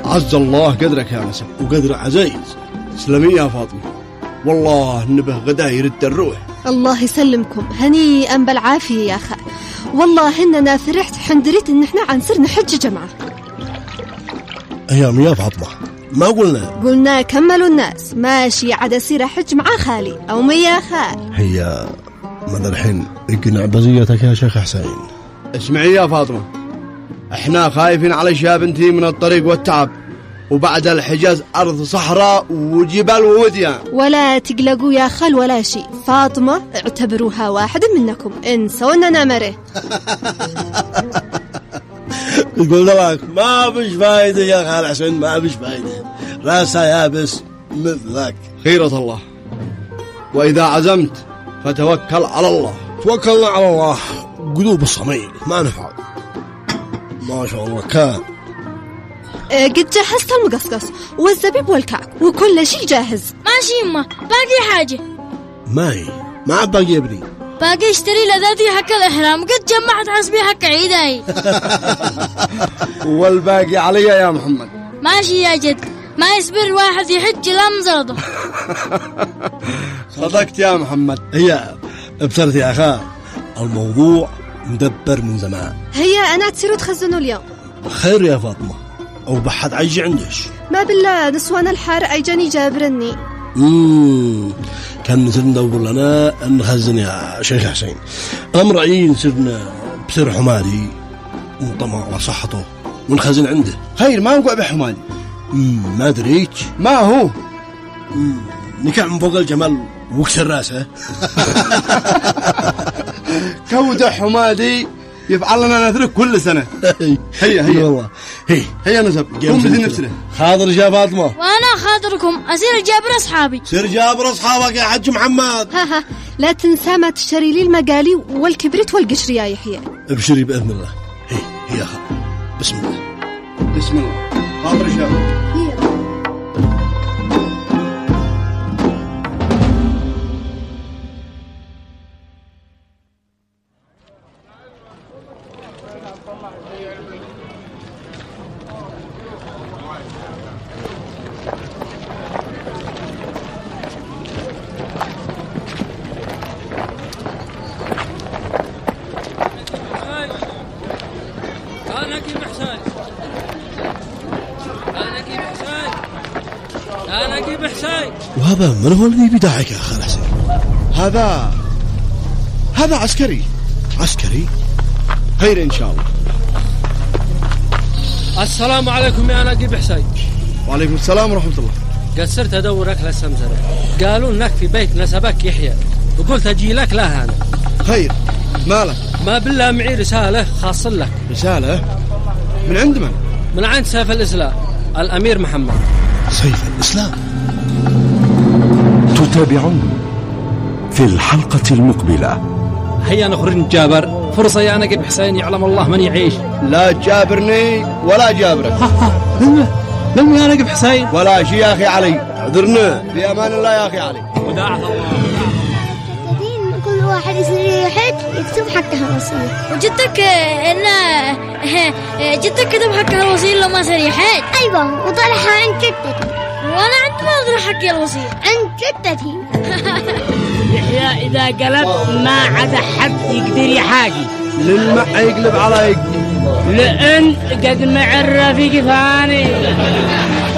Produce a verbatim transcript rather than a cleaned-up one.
عز الله قدرك يا نسب وقدر عزيز. سلمي يا فاطمة، والله نبه غدا يرد الروح. الله يسلمكم، هنيئا بالعافية يا خال. والله إننا فرحت حندريت إن إحنا عنصر نحج جمعة. أيام يا فاطمة ما قلنا قلنا كملوا الناس ماشي عدا سيرة حج مع خالي أو مي يا خال. هي من الحين اقنع بزيتك يا شيخ حسين. اسمعي يا فاطمة، احنا خايفين على شاب انتي من الطريق والتعب، وبعد الحجاز أرض صحراء وجبال ووديان. ولا تقلقوا يا خال ولا شيء، فاطمة اعتبروها واحد منكم، انسوا اننا مره. يقول لك ما فيش فايدة يا خال حسين، ما فيش فايدة، راسها يابس مثلك. خيرة الله، وإذا عزمت فتوكل على الله. توكلنا على الله، قلوب الصميل ما نفعل. ما شاء الله كان اه قد جهزت المقصقص والزبيب والكعك وكل شيء جاهز. ماشي يما، باقي حاجة؟ ما هي ما باقي يا ابني، باقي اشتري لذاتي حق الإحرام، قد جمعت حسبي حق عيداي. والباقي علي يا محمد. ماشي يا جد، ما يصبر واحد يحج لا مزرضة. صدقت يا محمد. هي ابصرت يا أخا، الموضوع مدبر من زمان. هي أنا تصيروا تخزنوا اليوم. خير يا فاطمة، أو بحد عيجي عندش؟ ما بالله نسوان الحارة أيجاني جابرني. امم كان نصير ندور لنا نخزن يا شيخ حسين. أمر عين صرنا بسر حمادي ونطمع على صحته ونخزن عنده. خير ما نقع بحمادي. امم ما دريك ما هو امم نكع من فوق الجمل وكسر راسه. كودة حمادي يفعل لنا نذرك كل سنة. هيا هيا والله هي هيا نسب قوم بدي نفسنا. خاطر يا فاطمة. وأنا خاطركم أسير جابر أصحابي. سير جابر أصحابك يا حج محمد. ها ها لا تنسى ما تشتري لي المقالي والكبريت والقشر يا يحيى. ابشري بإذن الله. هي هي خا بسم الله. بسم الله. خاطر شاب. وهذا من هو الذي بداعك يا خال حسين؟ هذا هذا عسكري. عسكري؟ خير إن شاء الله. السلام عليكم يا نقيب حسين. وعليكم السلام ورحمة الله. قد صرت أدور أكل السمسرة، قالوا إنك في بيت نسبك يحيى، وقلت أجي لك لها أنا. خير مالك؟ ما بالله معي رسالة خاص لك. رسالة؟ من عند من؟ من عند سيف الإسلام الأمير محمد. سيف الإسلام. تتابعون في الحلقة المقبلة. هيا نخرج جابر، فرصة يا نقيب حسين يعلم الله من يعيش. لا جابرني ولا جابرك. لم لم يا نقيب حسين ولا شيء يا أخي علي. اعذرنا في أمان الله يا أخي علي. وداعة الله. كل واحد يصير يحج يكتب حقها الوصية. وجدتك إن جدتك كتب حقها الوصية لو ما صار يحج. أيوة وطلعها عن جدتي. وأنا عندي ما أدري حقي الوصية عن جدتي. يحيى إذا قلب ما عدا حد يقدر يحاجي. للمع يقلب عليك لأن قد معرفك ثاني.